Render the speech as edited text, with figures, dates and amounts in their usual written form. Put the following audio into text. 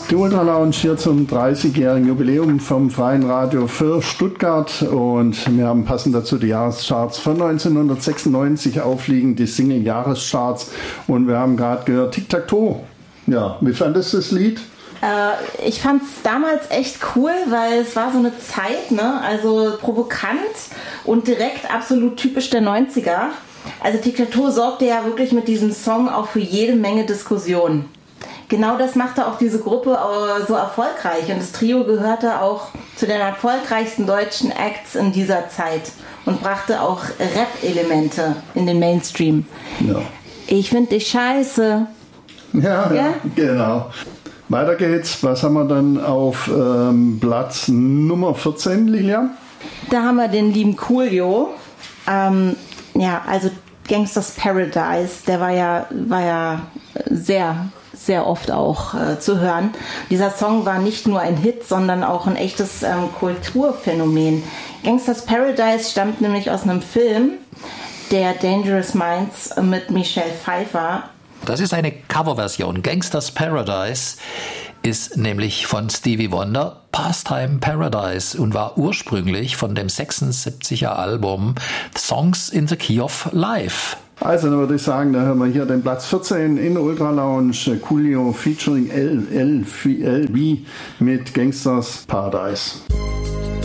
Die Ultra Lounge hier zum 30-jährigen Jubiläum vom Freien Radio für Stuttgart und wir haben passend dazu die Jahrescharts von 1996 aufliegen, die Single-Jahrescharts und wir haben gerade gehört Tic-Tac-Toe. Ja, wie fandest du das Lied? Ich fand es damals echt cool, weil es war so eine Zeit, ne? Also provokant und direkt absolut typisch der 90er. Also Tic-Tac-Toe sorgte ja wirklich mit diesem Song auch für jede Menge Diskussionen. Genau das machte auch diese Gruppe so erfolgreich und das Trio gehörte auch zu den erfolgreichsten deutschen Acts in dieser Zeit und brachte auch Rap-Elemente in den Mainstream. Ja. Ich finde dich scheiße. Ja, genau. Weiter geht's. Was haben wir dann auf Platz Nummer 14, Lilian? Da haben wir den lieben Coolio. Also Gangsters Paradise, der war ja sehr oft auch zu hören. Dieser Song war nicht nur ein Hit, sondern auch ein echtes Kulturphänomen. Gangsters Paradise stammt nämlich aus einem Film, der Dangerous Minds mit Michelle Pfeiffer. Das ist eine Coverversion. Gangsters Paradise ist nämlich von Stevie Wonder Pastime Paradise und war ursprünglich von dem 76er Album Songs in the Key of Life. Also dann würde ich sagen, da hören wir hier den Platz 14 in der Ultra Lounge, Coolio featuring LB mit Gangsters Paradise.